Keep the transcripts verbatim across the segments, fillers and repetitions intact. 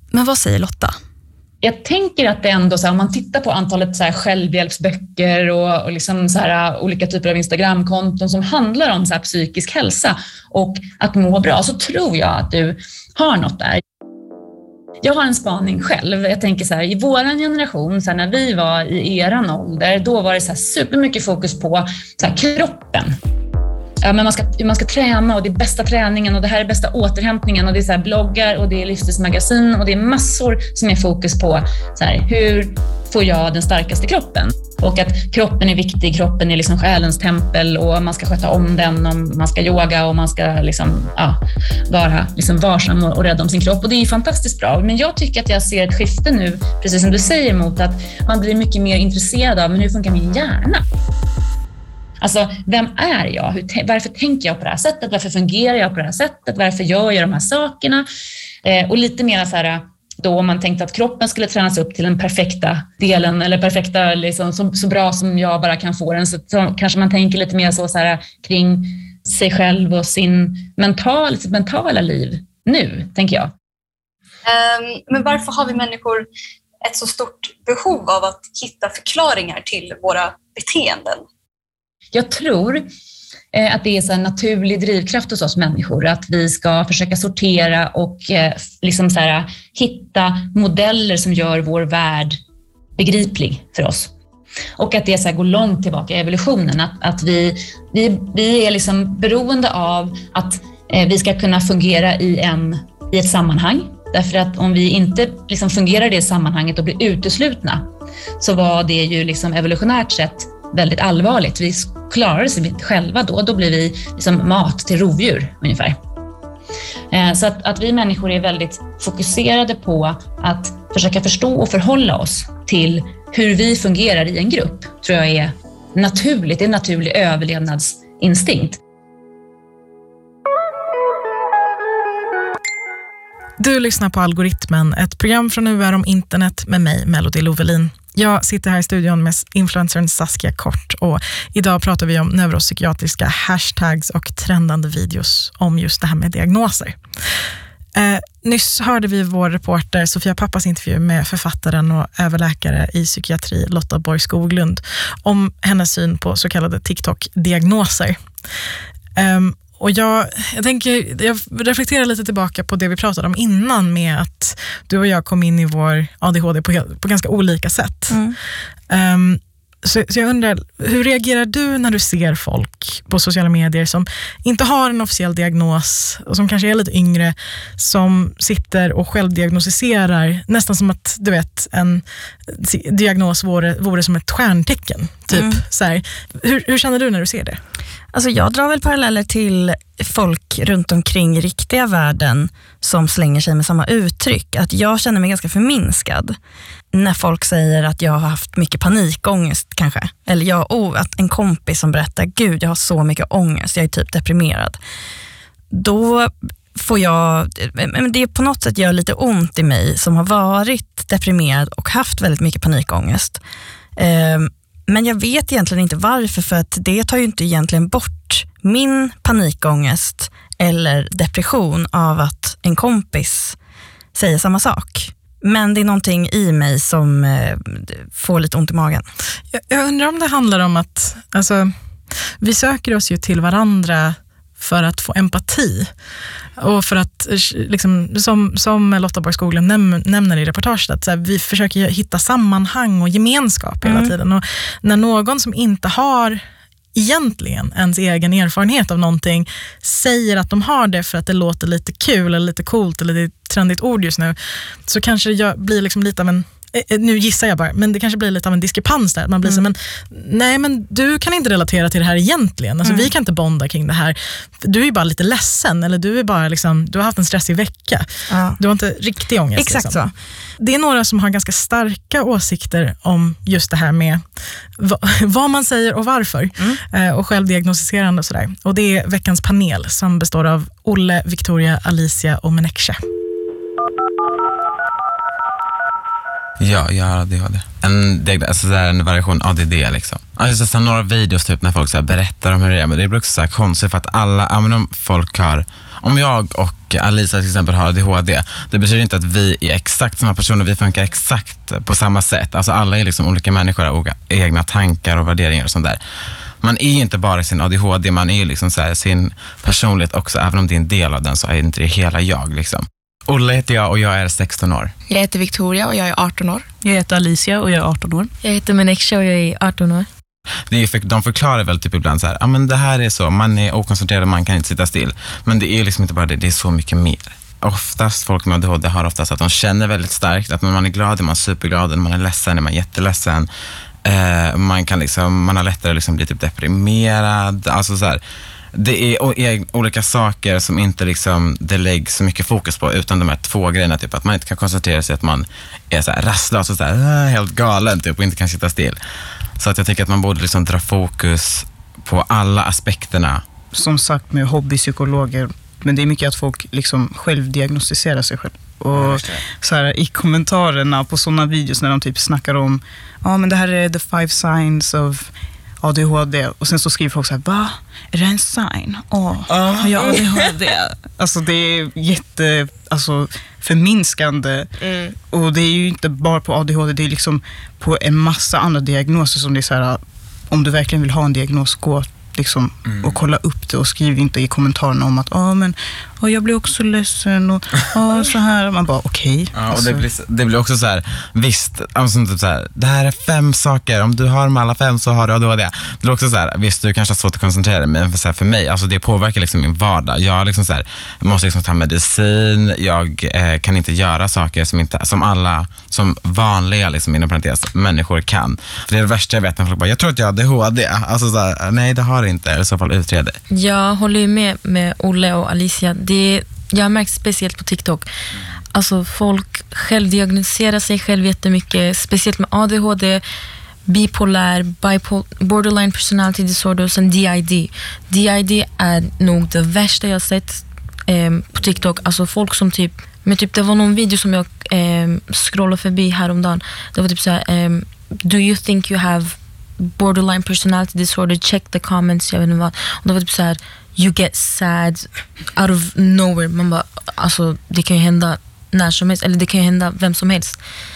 Men vad säger Lotta? Jag tänker att det ändå, så här, om man tittar på antalet så här, självhjälpsböcker och, och liksom, så här, olika typer av Instagramkonton som handlar om så här, psykisk hälsa och att må bra, så tror jag att du har något där. Jag har en spaning själv. Jag tänker så här, i våran generation, så här, när vi var i eran ålder, då var det så här supermycket fokus på så här, kroppen. Ja, men man ska, man ska träna och det är bästa träningen och det här är bästa återhämtningen och det är så här bloggar och det är livsstilsmagasin och det är massor som är fokus på så här, hur får jag den starkaste kroppen? Och att kroppen är viktig, kroppen är liksom själens tempel och man ska sköta om den och man ska yoga och man ska liksom, ja, vara liksom varsam och rädd om sin kropp. Och det är ju fantastiskt bra. Men jag tycker att jag ser ett skifte nu, precis som du säger, mot att man blir mycket mer intresserad av, men hur funkar min hjärna? Alltså, vem är jag? Hur, varför tänker jag på det här sättet? Varför fungerar jag på det här sättet? Varför gör jag de här sakerna? Eh, och lite mer så här, då om man tänkte att kroppen skulle tränas upp till den perfekta delen eller perfekta, liksom, så, så bra som jag bara kan få den, så, så kanske man tänker lite mer så, så här, kring sig själv och sin mental, sitt mentala liv nu, tänker jag. Um, men varför har vi människor ett så stort behov av att hitta förklaringar till våra beteenden? Jag tror eh, att det är så en naturlig drivkraft hos oss människor, att vi ska försöka sortera och eh, liksom så här, hitta modeller som gör vår värld begriplig för oss. Och att det så här, går långt tillbaka i evolutionen, att, att vi, vi, vi är liksom beroende av att eh, vi ska kunna fungera i, en, i ett sammanhang. Därför att om vi inte liksom fungerar i det sammanhanget och blir uteslutna, så var det ju liksom evolutionärt sett väldigt allvarligt. Vi klarar oss inte själva då. Då blir vi liksom mat till rovdjur ungefär. Så att, att vi människor är väldigt fokuserade på att försöka förstå och förhålla oss till hur vi fungerar i en grupp, tror jag är naturligt. Det är en naturlig överlevnadsinstinkt. Du lyssnar på Algoritmen, ett program från U R om internet med mig, Melody Lovelin. Jag sitter här i studion med influencern Saskia Kort och idag pratar vi om neuropsykiatriska hashtags och trendande videos om just det här med diagnoser. Eh, nyss hörde vi vår reporter Sofia Pappas intervju med författaren och överläkare i psykiatri Lotta Borg Skoglund om hennes syn på så kallade TikTok-diagnoser. Um, Och jag, jag tänker, jag reflekterar lite tillbaka på det vi pratade om innan med att du och jag kom in i vår A D H D på, på ganska olika sätt. Mm. Um, så, så jag undrar, hur reagerar du när du ser folk på sociala medier som inte har en officiell diagnos och som kanske är lite yngre, som sitter och självdiagnostiserar nästan som att, du vet, en diagnos vore, vore som ett stjärntecken. Typ. Mm. Så här. Hur, hur känner du när du ser det? Alltså jag drar väl paralleller till folk runt omkring i riktiga världen som slänger sig med samma uttryck. Att jag känner mig ganska förminskad när folk säger att jag har haft mycket panikångest kanske. Eller jag, oh, att en kompis som berättar, gud jag har så mycket ångest, jag är typ deprimerad. Då får jag, men det är på något sätt gör lite ont i mig som har varit deprimerad och haft väldigt mycket panikångest. Um, Men jag vet egentligen inte varför, för att det tar ju inte egentligen bort min panikångest eller depression av att en kompis säger samma sak. Men det är någonting i mig som eh, får lite ont i magen. Jag, jag undrar om det handlar om att alltså, vi söker oss ju till varandra för att få empati. Och för att, liksom, som, som Lotta Borg Skoglund näm- nämner i reportaget, att så här, vi försöker hitta sammanhang och gemenskap hela mm. tiden. Och när någon som inte har egentligen ens egen erfarenhet av någonting säger att de har det för att det låter lite kul eller lite coolt eller det är ett trendigt ord just nu, så kanske det blir liksom lite av en, nu gissar jag bara, men det kanske blir lite av en diskrepans där. Man blir mm. så, men nej, men du kan inte relatera till det här egentligen. Alltså, mm. vi kan inte bonda kring det här. Du är ju bara lite ledsen, eller du är bara liksom, du har haft en stressig vecka. Ja. Du har inte riktig ångest. Exakt liksom. så. Det är några som har ganska starka åsikter om just det här med v- vad man säger och varför. Mm. Eh, och självdiagnostiserande och sådär. Och det är veckans panel som består av Olle, Victoria, Alicia och Menekche. Ja, jag har A D H D. En, alltså så här, en variation A D D liksom. Alltså så här, några videos typ när folk så här, berättar om hur det är. Men det blir också så här konstigt för att alla, även om folk har, om jag och Alisa till exempel har A D H D, det betyder inte att vi är exakt samma personer, vi funkar exakt på samma sätt. Alltså alla är liksom olika människor, har olika egna tankar och värderingar och sånt där. Man är inte bara sin A D H D, man är liksom så här, sin personlighet också, även om det är en del av den så är inte det hela jag liksom. Olle heter jag och jag är sexton år. Jag heter Victoria och jag är arton år. Jag heter Alicia och jag är arton år. Jag heter Menexha och jag är arton år. Det är för, de förklarar väl typ ibland så här, ja men det här är så, man är okoncentrerad, man kan inte sitta still. Men det är liksom inte bara det, det är så mycket mer. Oftast folk med A D H D har oftast att de känner väldigt starkt, att när man är glad är man superglad, när man är ledsen är man jätteledsen. Eh, man kan liksom, man har lättare liksom bli typ deprimerad, alltså så här. Det är, är olika saker som inte liksom det läggs så mycket fokus på, utan de här två grejerna, typ att man inte kan koncentrera sig, att man är så här rastlös och så här, helt galen typ, och inte kan sitta still. Så att jag tycker att man borde liksom dra fokus på alla aspekterna. Som sagt med hobbypsykologer, men det är mycket att folk liksom självdiagnostiserar sig själv. Och så här, i kommentarerna på sådana videos när de typ snackar om, ja ah, men det här är the five signs of A D H D, och sen så skriver folk så här, va? Är det en sign? Åh, oh, har jag A D H D? Alltså det är jätte, alltså förminskande. Mm. Och det är ju inte bara på A D H D, det är liksom på en massa andra diagnoser som det är så här, om du verkligen vill ha en diagnos, gå liksom mm. och kolla upp det och skriv inte i kommentarerna om att ja men oh, jag blir också ledsen och oh, så här. Man bara okej. Okay. Ja, och alltså. det, blir, det blir också så här, visst, alltså, typ så här, det här är fem saker, om du har med alla fem så har du A D H D. Det blir också så här, visst du kanske har svårt att koncentrera dig, men för, så här, för mig, alltså det påverkar liksom min vardag. Jag liksom så här, måste liksom ta medicin, jag eh, kan inte göra saker som, inte, som alla, som vanliga liksom, inom parentes, människor kan. För det är det värsta jag vet när folk bara, jag tror att jag har A D H D. Alltså så här, nej det har inte, eller i så fall utreder. Jag håller ju med med Olle och Alicia. Det, jag har märkt speciellt på TikTok. Alltså folk självdiagnostiserar sig själv jättemycket, speciellt med A D H D, bipolär, bipol- borderline personality disorder och sen D I D. D I D är nog det värsta jag har sett eh, på TikTok. Alltså folk som typ, men typ det var någon video som jag eh, scrollade förbi häromdagen. Det var typ så här, eh, do you think you have borderline personality disorder, check the comments, jag vet inte vad. Och det var typ så här, you get sad out of nowhere. Man bara, alltså det kan ju hända när som helst, eller det kan ju hända vem som helst.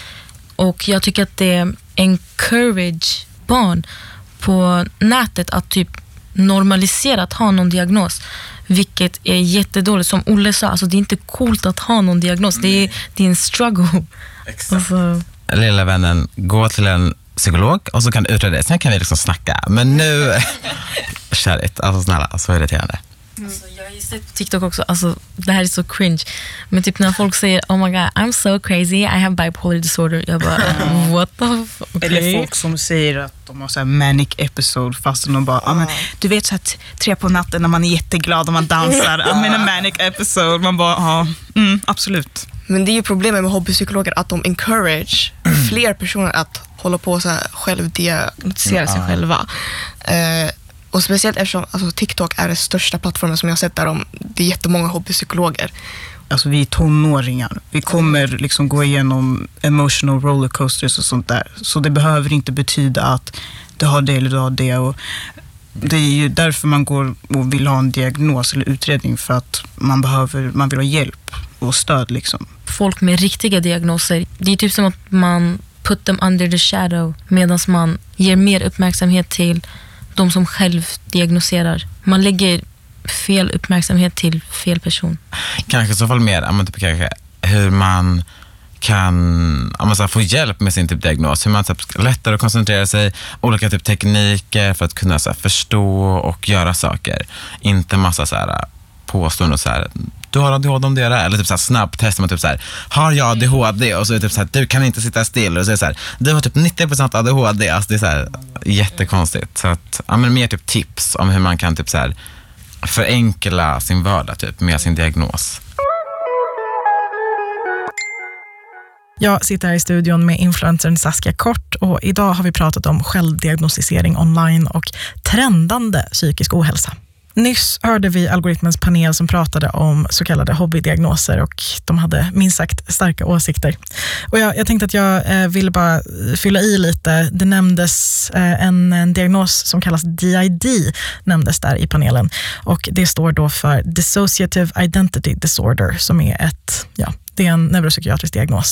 Och jag tycker att det encourage barn på nätet att typ normalisera att ha någon diagnos, vilket är jättedåligt. Som Olle sa, alltså det är inte coolt att ha någon diagnos, det är, det är en struggle. Exakt. Alltså. Lilla vännen, gå till en psykolog och så kan du utreda det, sen kan vi liksom snacka. Men nu, kärligt, alltså snälla, så irriterande. Mm. Alltså, jag har ju sett på TikTok också, alltså det här är så cringe, men typ när folk säger oh my god, I'm so crazy, I have bipolar disorder, jag bara what the fuck? Okay. Eller folk som säger att de har så här manic episode, fast de bara, ah, men, du vet så att tre på natten när man är jätteglad och man dansar, I'm in a manic episode, man bara, ja, mm, absolut. Men det är ju problemet med hobbypsykologer, att de encourage mm. fler personer att hålla på så här självdiagnostisera mm. sig själva. Eh, och speciellt eftersom alltså, TikTok är den största plattformen som jag har sett där de, det är jättemånga hobbypsykologer. Alltså vi är tonåringar. Vi kommer liksom gå igenom emotional rollercoasters och sånt där. Så det behöver inte betyda att du har det eller du har det. Och det är ju därför man går och vill ha en diagnos eller utredning, för att man behöver, man vill ha hjälp och stöd liksom. Folk med riktiga diagnoser, det är typ som att man put them under the shadow, medan man ger mer uppmärksamhet till de som själv diagnoserar. Man lägger fel uppmärksamhet till fel person. Kanske i så fall mer, men typ kanske hur man kan man så få hjälp med sin typ diagnos, hur man så lättare att koncentrera sig, olika typ tekniker för att kunna så förstå och göra saker. Inte massa så här påståenden så här, du har A D H D om det är det, eller typ så här snabbtest man typ så här, har jag A D H D, och så är det typ så här, du kan inte sitta still, och så är det så här, du har typ nittio procent A D H D, alltså det är så här jättekonstigt. Så att ja, men mer typ tips om hur man kan typ så här förenkla sin vardag typ med sin diagnos. Jag sitter här i studion med influencern Saskia Kort, och idag har vi pratat om självdiagnostisering online och trendande psykisk ohälsa. Nyss hörde vi Algoritmens panel som pratade om så kallade hobbydiagnoser och de hade minst sagt starka åsikter. Och jag, jag tänkte att jag eh, ville bara fylla i lite. Det nämndes eh, en, en diagnos som kallas D I D nämndes där i panelen och det står då för Dissociative Identity Disorder som är ett, ja, det är en neuropsykiatrisk diagnos.